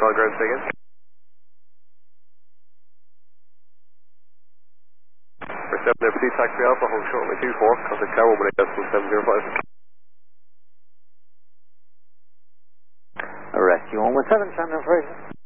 Solid ground speaking. For 7 there, proceed taxi Alpha, hold short with 24, contact tower 1 705. Rescue 117, transfer.